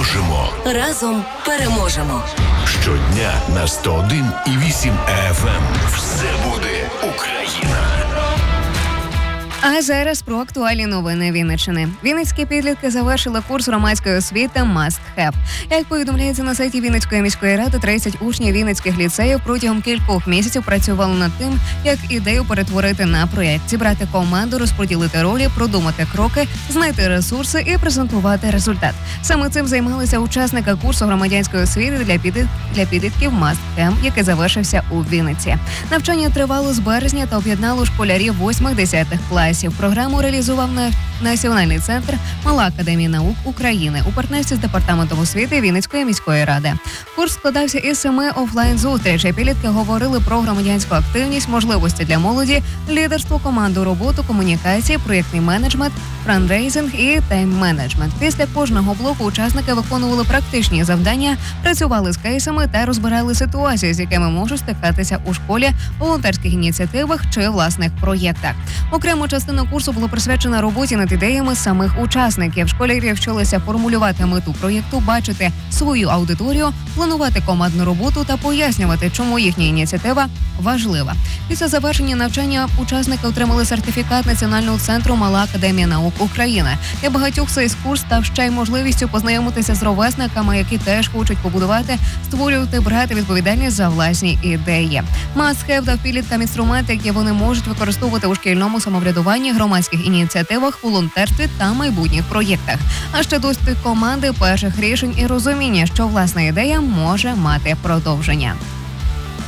Дружимо. Разом переможемо. Щодня на 101,8 FM. Все буде Україна. А зараз про актуальні новини Вінниччини. Вінницькі підлітки завершили курс громадської освіти «Must Have». Як повідомляється на сайті Вінницької міської ради, 30 учнів вінницьких ліцеїв протягом кількох місяців працювали над тим, як ідею перетворити на проєкт, зібрати команду, розподілити ролі, продумати кроки, знайти ресурси і презентувати результат. Саме цим займалися учасники курсу громадянської освіти для підлітків «Must Have», який завершився у Вінниці. Навчання тривало з березня та об'єднало школярів 8-10 класів. Програму реалізував Національний центр «Мала академія наук України» у партнерстві з Департаментом освіти Вінницької міської ради. Курс складався із 7 офлайн-зустрічей. Підлітки говорили про громадянську активність, можливості для молоді, лідерство, команду, роботу, комунікації, проєктний менеджмент, фандрейзинг і тайм-менеджмент. Після кожного блоку учасники виконували практичні завдання, працювали з кейсами та розбирали ситуації, з якими можуть стикатися у школі, волонтерських ініціативах чи власних проєктах. Окрему частину курсу було присвячено роботі над ідеями самих учасників. Школярі вчилися формулювати мету проєкту, бачити свою аудиторію, планувати командну роботу та пояснювати, чому їхня ініціатива важлива. Після завершення навчання учасники отримали сертифікат Національного центру «Мала академія наук України». Для багатьох цей курс став ще й можливістю познайомитися з ровесниками, які теж хочуть побудувати, створювати, брати відповідальність за власні ідеї. Must Have дав підліткам інструменти, які вони можуть використовувати у шкільному самоврядуванні, громадських ініціативах, волонтерстві та майбутніх проєктах. А ще досвід команди, перших рішень і розуміння, що власна ідея може мати продовження.